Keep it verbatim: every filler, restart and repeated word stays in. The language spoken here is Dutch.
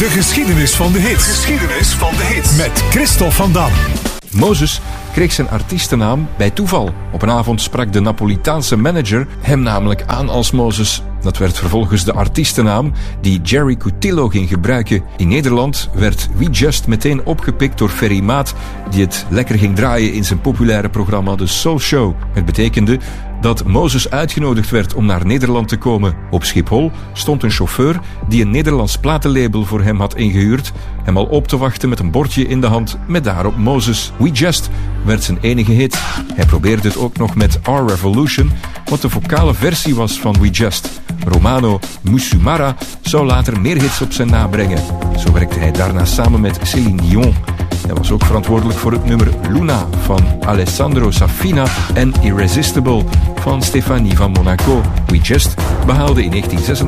De geschiedenis van de hits. Geschiedenis van de hits. Met Christophe van Dam. Moses kreeg zijn artiestennaam bij toeval. Op een avond sprak de Napolitaanse manager hem namelijk aan als Moses. Dat werd vervolgens de artiestennaam die Jerry Coutillo ging gebruiken. In Nederland werd We Just meteen opgepikt door Ferry Maat, die het lekker ging draaien in zijn populaire programma The Soul Show. Het betekende dat Moses uitgenodigd werd om naar Nederland te komen. Op Schiphol stond een chauffeur die een Nederlands platenlabel voor hem had ingehuurd, hem al op te wachten met een bordje in de hand met daarop Moses. We Just werd zijn enige hit. Hij probeerde het ook nog met Our Revolution, wat de vocale versie was van We Just. Romano Musumara zou later meer hits op zijn naam brengen. Zo werkte hij daarna samen met Céline Dion. Hij was ook verantwoordelijk voor het nummer Luna van Alessandro Safina en Irresistible van Stéphanie van Monaco. We Just behaalde in negentien zesentachtig